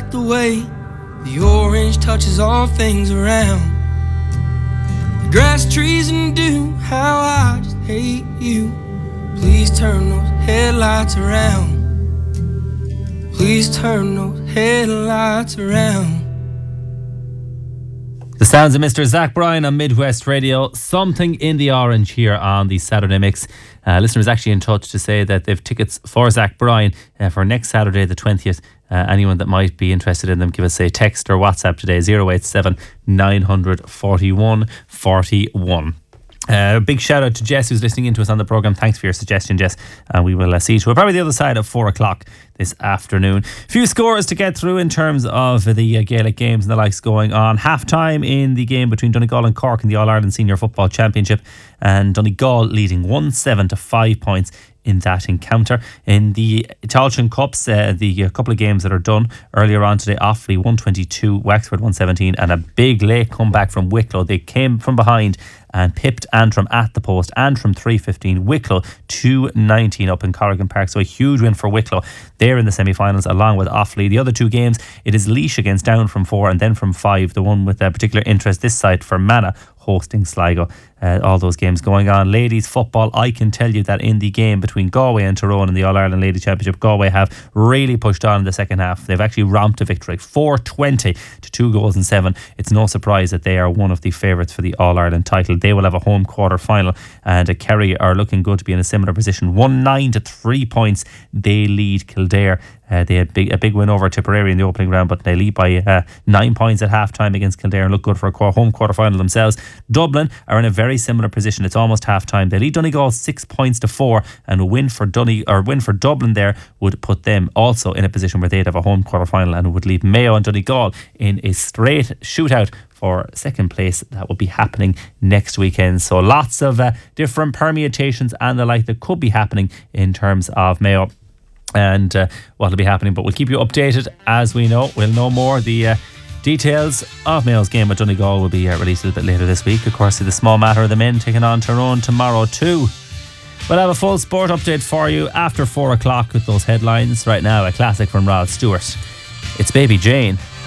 about the way the orange touches all things around. The grass, trees, and dew, how I just hate you. Please turn those headlights around. Please turn those headlights around. The sounds of Mr. Zach Bryan on Midwest Radio. Something in the Orange here on the Saturday Mix. Listeners actually in touch to say that they've tickets for Zach Bryan for next Saturday the 20th. Anyone that might be interested in them, give us a text or WhatsApp today, 087 941 41. Big shout out to Jess who's listening into us on the programme. Thanks for your suggestion, Jess. And we will see you to probably the other side of 4 o'clock this afternoon. Few scores to get through in terms of the Gaelic games and the likes going on. Half time in the game between Donegal and Cork in the All-Ireland Senior Football Championship, and Donegal leading 1-7 to 5 points in that encounter. In the Tailteann Cups, the couple of games that are done earlier on today, Offaly 122, Wexford 117, and a big late comeback from Wicklow. They came from behind and pipped Antrim at the post. Antrim 3-15, Wicklow 2-19 up in Corrigan Park. So a huge win for Wicklow. They're in the semi-finals along with Offaly. The other two games, it is Laois against Down from 4 and then from 5. The one with particular interest this side, Fermanagh hosting Sligo. All those games going on. Ladies football, I can tell you that in the game between Galway and Tyrone in the All-Ireland Ladies Championship, Galway have really pushed on in the second half. They've actually romped a victory, 4-20 to 2 goals and 7. It's no surprise that they are one of the favourites for the All-Ireland title. They will have a home quarter final, and Kerry are looking good to be in a similar position. 1-9 to 3 points. They lead Kildare. They had a big win over Tipperary in the opening round, but they lead by 9 points at half time against Kildare and look good for a home quarter final themselves. Dublin are in a very similar position. It's almost half time. They lead Donegal 6 points to 4, and a win for Dublin there would put them also in a position where they'd have a home quarter final and would leave Mayo and Donegal in a straight shootout for second place. That will be happening next weekend. So lots of different permutations and the like that could be happening in terms of Mayo and what will be happening, but we'll keep you updated as we know. We'll know more. The details of Mayo's game with Donegal will be released a little bit later this week. Of course, the small matter of the men taking on Tyrone tomorrow too. We'll have a full sport update for you after 4 o'clock with those headlines. Right now, a classic from Rod Stewart. It's Baby Jane.